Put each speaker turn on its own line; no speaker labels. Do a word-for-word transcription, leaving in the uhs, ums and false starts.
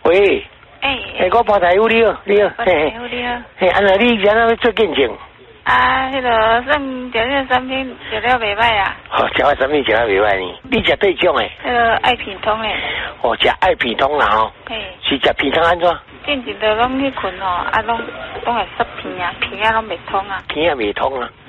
喂，
哎
哎，我包台有你好，你好，
嘿，你好，
嘿，安那你今仔做见证？
啊，迄个算食了产品食了袂歹啊。
哦，食了产品食了袂歹呢。你食对种诶？
迄个爱片通诶。
哦，食爱片通啦吼。
嘿。
是食片通安怎？
进前都拢去困吼，啊，拢拢会塞片啊，片啊拢袂通啊。
片啊袂通啊。